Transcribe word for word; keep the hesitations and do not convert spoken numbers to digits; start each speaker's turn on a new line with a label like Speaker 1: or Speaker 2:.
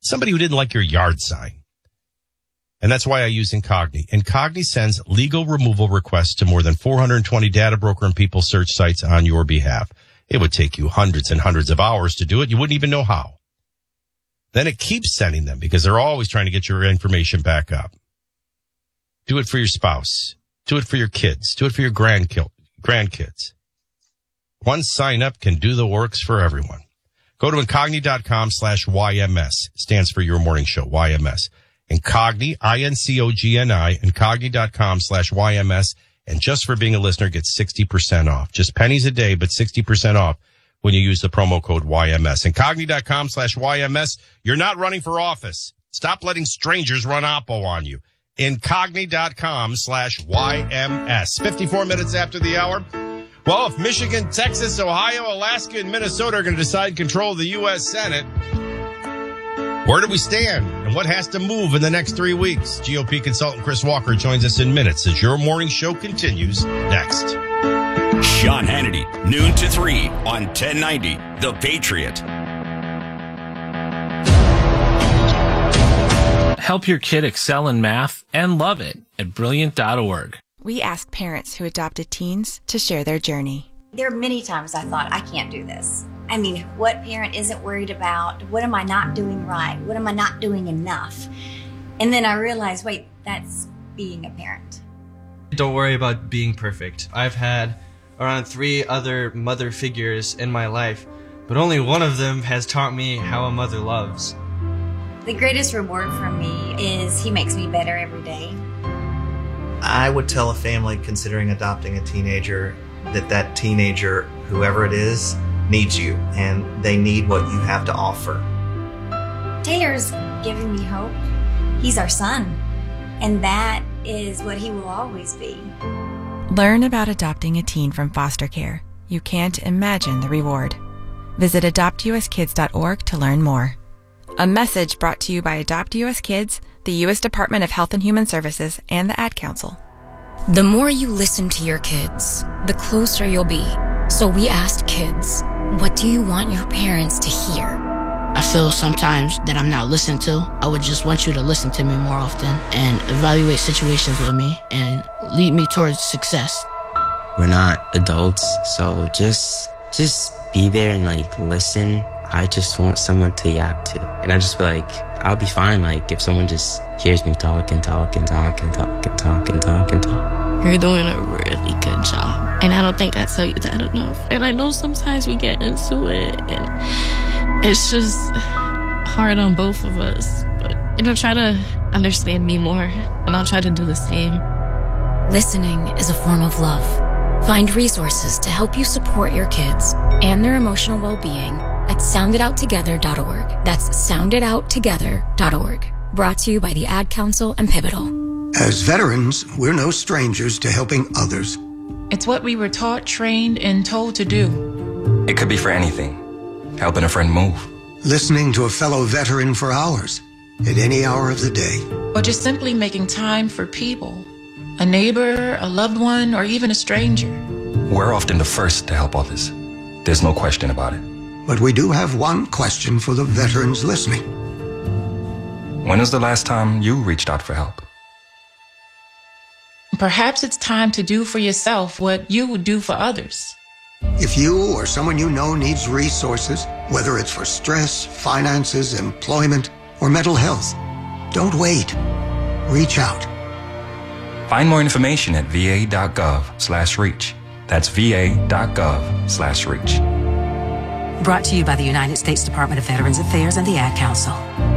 Speaker 1: somebody who didn't like your yard sign. And that's why I use Incogni. Incogni sends legal removal requests to more than four hundred twenty data broker and people search sites on your behalf. It would take you hundreds and hundreds of hours to do it. You wouldn't even know how. Then it keeps sending them because they're always trying to get your information back up. Do it for your spouse. Do it for your kids. Do it for your grandkids. One sign up can do the works for everyone. Go to Incogni.com slash YMS. Stands for Your Morning Show, Y M S. Incogni, I N C O G N I, Incogni.com slash YMS. And just for being a listener, get sixty percent off. Just pennies a day, but sixty percent off when you use the promo code Y M S. Incogni.com slash Y M S. You're not running for office. Stop letting strangers run Oppo on you. Incogni.com slash Y M S. fifty-four minutes after the hour. Well, if Michigan, Texas, Ohio, Alaska, and Minnesota are going to decide control of the U S Senate, where do we stand? And what has to move in the next three weeks? G O P consultant Chris Walker joins us in minutes as your morning show continues next.
Speaker 2: Sean Hannity, noon to three on ten ninety, The Patriot.
Speaker 3: Help your kid excel in math and love it at brilliant dot org.
Speaker 4: We asked parents who adopted teens to share their journey.
Speaker 5: There are many times I thought, I can't do this. I mean, what parent isn't worried about? What am I not doing right? What am I not doing enough? And then I realized, wait, that's being a parent.
Speaker 6: Don't worry about being perfect. I've had around three other mother figures in my life, but only one of them has taught me how a mother loves.
Speaker 5: The greatest reward for me is he makes me better every day.
Speaker 7: I would tell a family considering adopting a teenager that that teenager, whoever it is, needs you, and they need what you have to offer.
Speaker 5: Taylor's giving me hope. He's our son, and that is what he will always be.
Speaker 4: Learn about adopting a teen from foster care. You can't imagine the reward. Visit adopt U S kids dot org to learn more. A message brought to you by Adopt U S Kids, the U S Department of Health and Human Services, and the Ad Council.
Speaker 8: The more you listen to your kids, the closer you'll be. So we asked kids, what do you want your parents to hear?
Speaker 9: I feel sometimes that I'm not listened to. I would just want you to listen to me more often and evaluate situations with me and lead me towards success.
Speaker 10: We're not adults, so just just be there and like listen. I just want someone to yap to. And I just feel like I'll be fine like if someone just hears me talk and talk and talk and talk and talk and talk and talk.
Speaker 9: You're doing a really good job. And I don't think I tell you that enough. And I know sometimes we get into it and it's just hard on both of us. But, you know, try to understand me more and I'll try to do the same.
Speaker 8: Listening is a form of love. Find resources to help you support your kids and their emotional well-being at sound it out together dot org. That's sound it out together dot org. Brought to you by the Ad Council and Pivotal.
Speaker 11: As veterans, we're no strangers to helping others.
Speaker 12: It's what we were taught, trained, and told to do.
Speaker 13: It could be for anything. Helping a friend move.
Speaker 11: Listening to a fellow veteran for hours, at any hour of the day.
Speaker 12: Or just simply making time for people. A neighbor, a loved one, or even a stranger.
Speaker 13: We're often the first to help others. There's no question about it.
Speaker 11: But we do have one question for the veterans listening.
Speaker 13: When was the last time you reached out for help?
Speaker 12: Perhaps it's time to do for yourself what you would do for others.
Speaker 11: If you or someone you know needs resources, whether it's for stress, finances, employment, or mental health, don't wait. Reach out.
Speaker 13: Find more information at v a dot gov slash reach. That's v a dot gov slash reach.
Speaker 14: Brought to you by the United States Department of Veterans Affairs and the Ad Council.